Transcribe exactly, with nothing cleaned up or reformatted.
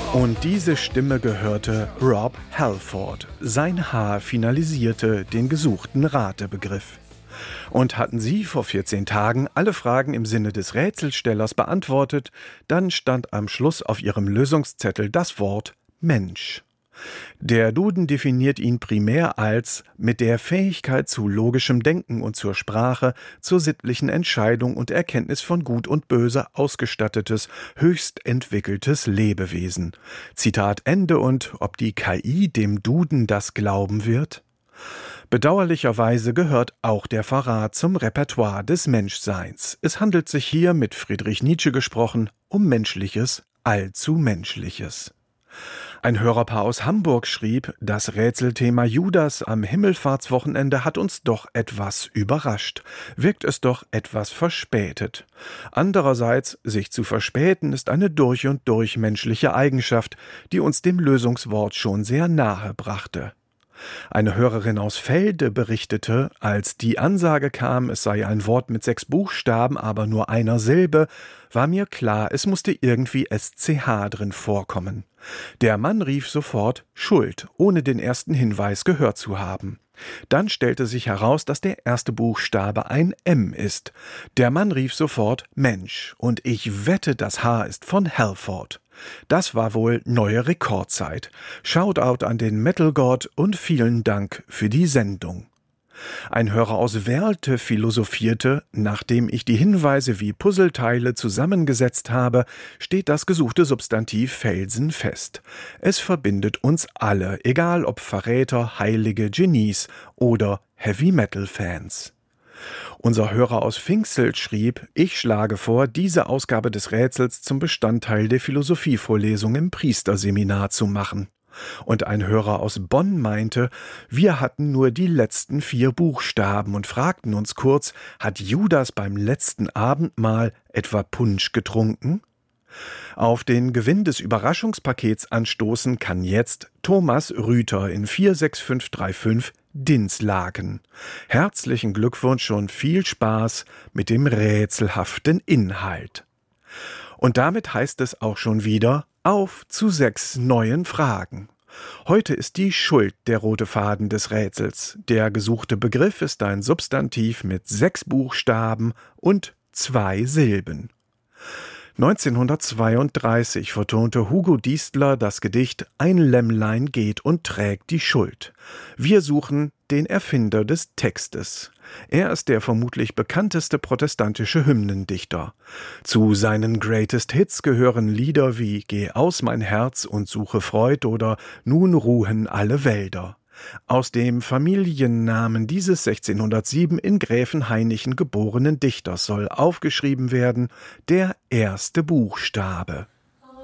Und diese Stimme gehörte Rob Halford. Sein H finalisierte den gesuchten Ratebegriff. Und hatten Sie vor vierzehn Tagen alle Fragen im Sinne des Rätselstellers beantwortet, dann stand am Schluss auf Ihrem Lösungszettel das Wort Mensch. Der Duden definiert ihn primär als mit der Fähigkeit zu logischem Denken und zur Sprache, zur sittlichen Entscheidung und Erkenntnis von Gut und Böse ausgestattetes, höchst entwickeltes Lebewesen. Zitat Ende. Und ob die K I dem Duden das glauben wird? Bedauerlicherweise gehört auch der Verrat zum Repertoire des Menschseins. Es handelt sich hier, mit Friedrich Nietzsche gesprochen, um Menschliches, allzu Menschliches. Ein Hörerpaar aus Hamburg schrieb, das Rätselthema Judas am Himmelfahrtswochenende hat uns doch etwas überrascht. Wirkt es doch etwas verspätet. Andererseits, sich zu verspäten, ist eine durch und durch menschliche Eigenschaft, die uns dem Lösungswort schon sehr nahe brachte. Eine Hörerin aus Felde berichtete, als die Ansage kam, es sei ein Wort mit sechs Buchstaben, aber nur einer Silbe, war mir klar, es musste irgendwie S C H drin vorkommen. Der Mann rief sofort Schuld, ohne den ersten Hinweis gehört zu haben. Dann stellte sich heraus, dass der erste Buchstabe ein M ist. Der Mann rief sofort Mensch, und ich wette, das H ist von Halford. Das war wohl neue Rekordzeit. Shoutout an den Metal-Gott und vielen Dank für die Sendung. Ein Hörer aus Werlte philosophierte, nachdem ich die Hinweise wie Puzzleteile zusammengesetzt habe, steht das gesuchte Substantiv felsenfest. Es verbindet uns alle, egal ob Verräter, Heilige, Genies oder Heavy-Metal-Fans. Unser Hörer aus Pfingstelt schrieb, ich schlage vor, diese Ausgabe des Rätsels zum Bestandteil der Philosophievorlesung im Priesterseminar zu machen. Und ein Hörer aus Bonn meinte, wir hatten nur die letzten vier Buchstaben und fragten uns kurz, hat Judas beim letzten Abendmahl etwa Punsch getrunken? Auf den Gewinn des Überraschungspakets anstoßen kann jetzt Thomas Rüther in vier sechs fünf drei fünf Dinslaken. Herzlichen Glückwunsch und viel Spaß mit dem rätselhaften Inhalt. Und damit heißt es auch schon wieder auf zu sechs neuen Fragen. Heute ist die Schuld der rote Faden des Rätsels. Der gesuchte Begriff ist ein Substantiv mit sechs Buchstaben und zwei Silben. neunzehnhundertzweiunddreißig vertonte Hugo Diestler das Gedicht »Ein Lämmlein geht und trägt die Schuld«. Wir suchen den Erfinder des Textes. Er ist der vermutlich bekannteste protestantische Hymnendichter. Zu seinen Greatest Hits gehören Lieder wie »Geh aus mein Herz und suche Freud« oder »Nun ruhen alle Wälder«. Aus dem Familiennamen dieses sechzehnhundertsieben in Gräfenhainichen geborenen Dichters soll aufgeschrieben werden der erste Buchstabe.